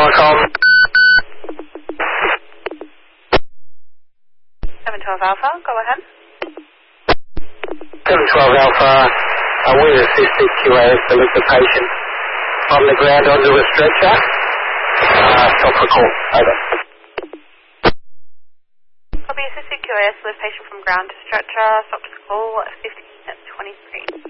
Marcom. 712 Alpha, go ahead. 712 Alpha, we assisted QAS to lift the patient on the ground onto a stretcher. Stop for call. Over. Copy, assisted QAS lift patient from ground to stretcher. Stop to call 15 at 23.